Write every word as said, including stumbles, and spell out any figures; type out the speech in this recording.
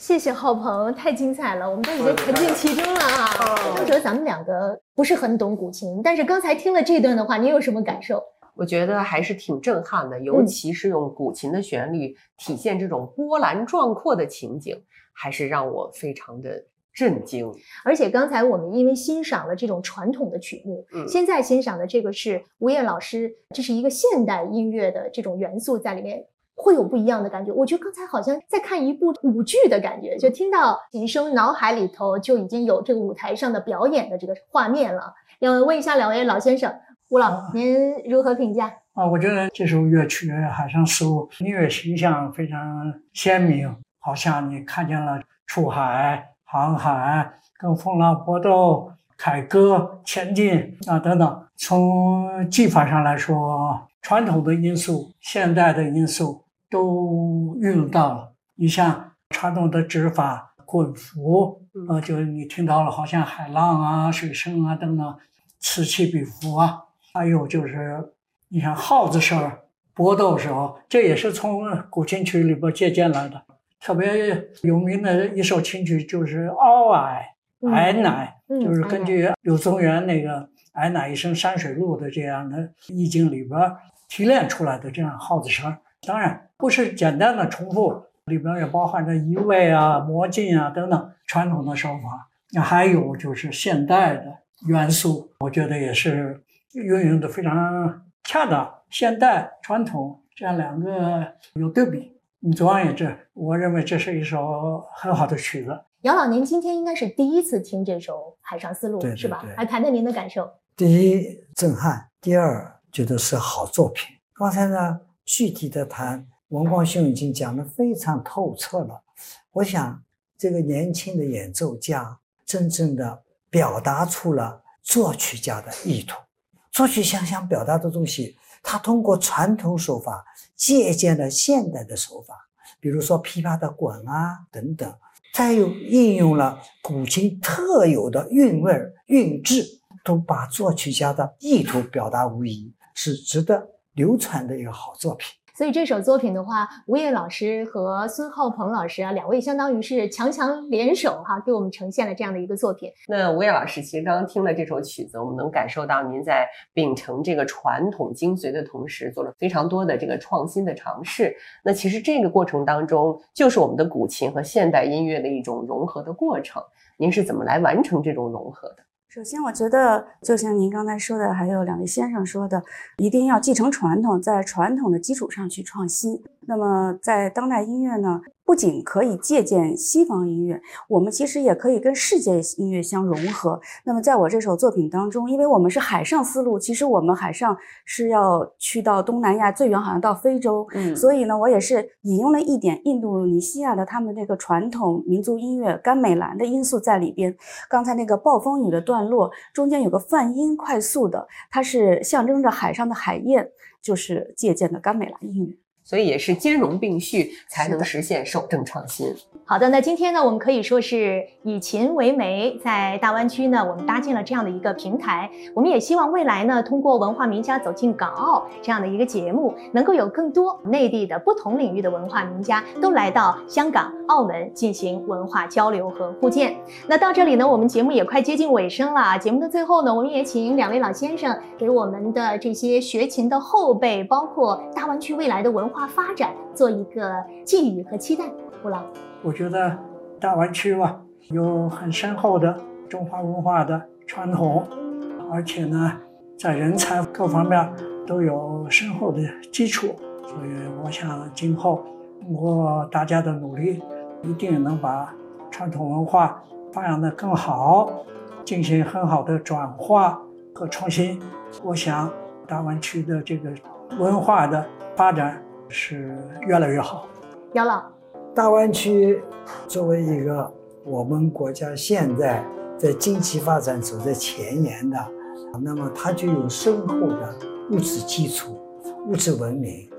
谢谢浩鹏，太精彩了，我们都已经沉浸其中了啊！或者咱们两个不是很懂古琴，但是刚才听了这段的话，你有什么感受？ 我觉得还是挺震撼的，尤其是用古琴的旋律体现这种波澜壮阔的情景，还是让我非常的震惊。 而且刚才我们因为欣赏了这种传统的曲目，嗯、现在欣赏的这个是吴越老师，这是一个现代音乐的这种元素在里面。会有不一样的感觉，我觉得刚才好像在看一部舞剧的感觉，就听到琴声，脑海里头就已经有这个舞台上的表演的这个画面了。要问一下两位老先生，吴老，啊、您如何评价？ 啊，我觉得这首乐曲《海上丝路》音乐形象非常鲜明，好像你看见了出海、航海、跟风浪搏斗、凯歌、前进啊等等。从技法上来说，传统的因素、现代的因素都运用到了。你像传统的指法、滚符，呃，就是你听到了，好像海浪啊、水声啊等等，此起彼伏啊。还有就是你像号子声、搏斗时候，这也是从古琴曲里边借鉴来的。特别有名的一首琴曲就是《媪毐》，毐乃，嗯、就是根据柳宗元那个毐乃一声山水路的这样的意境里边提炼出来的这样号子声。当然不是简单的重复，里边也包含着移位啊、模进啊等等传统的手法。那还有就是现代的元素，我觉得也是运用的非常恰当。现代传统这样两个有对比，你总而言之，我认为这是一首很好的曲子。 姚老，您今天应该是第一次听这首《海上丝路》，是吧？来谈谈您的感受。 第一，震撼；第二，觉得是好作品。刚才呢，具体的谈，文光兄已经讲得非常透彻了。我想，这个年轻的演奏家真正的表达出了作曲家的意图。作曲家想表达的东西，他通过传统手法借鉴了现代的手法，比如说琵琶的滚啊等等，再又应用了古琴特有的韵味韵致，都把作曲家的意图表达无疑，是值得流传的一个好作品。 所以这首作品的话，吴越老师和孙浩鹏老师啊，两位相当于是强强联手哈，给我们呈现了这样的一个作品。 那吴越老师其实刚刚听了这首曲子，我们能感受到您在秉承这个传统精髓的同时，做了非常多的这个创新的尝试。那其实这个过程当中，就是我们的古琴和现代音乐的一种融合的过程。您是怎么来完成这种融合的？ 首先我觉得就像您刚才说的，还有两位先生说的，一定要继承传统，在传统的基础上去创新。那么在当代音乐呢，不仅可以借鉴西方音乐，我们其实也可以跟世界音乐相融合。那么在我这首作品当中，因为我们是海上丝路，其实我们海上是要去到东南亚，最远好像到非洲，嗯，所以呢，我也是引用了一点印度尼西亚的他们这个传统民族音乐甘美兰的因素在里边。刚才那个暴风雨的段落中间有个泛音快速的，它是象征着海上的海燕，就是借鉴的甘美兰音乐。 所以也是兼容并蓄，才能实现守正创新。 好的，那今天呢，我们可以说是以琴为媒，在大湾区呢，我们搭建了这样的一个平台。我们也希望未来呢，通过文化名家走进港澳这样的一个节目，能够有更多内地的不同领域的文化名家都来到香港、澳门进行文化交流和互鉴。那到这里呢，我们节目也快接近尾声了。节目的最后呢，我们也请两位老先生给我们的这些学琴的后辈，包括大湾区未来的文化发展做一个寄语和期待。吴老， 我觉得大湾区吧，有很深厚的中华文化的传统，而且呢，在人才各方面都有深厚的基础，所以我想今后通过大家的努力，一定能把传统文化发扬得更好，进行很好的转化和创新。我想大湾区的这个文化的发展是越来越好。 姚老， 大湾区作为一个我们国家现在在经济发展走在前沿的，那么它就有深厚的物质基础、物质文明，